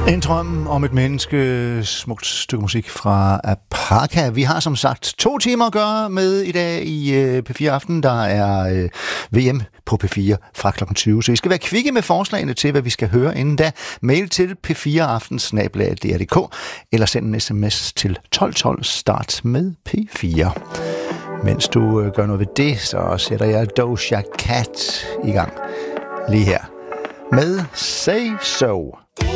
En drøm om et menneske, smukt stykke musik fra Apaka. Vi har som sagt 2 timer at gøre med i dag i P4 Aften. Der er VM på P4 fra kl. 20, så I skal være kvikke med forslagene til, hvad vi skal høre inden da. Mail til p4aften@dr.dk eller send en sms til 1212, start med P4. Mens du gør noget ved det, så sætter jeg Doja Cat i gang lige her med Say So.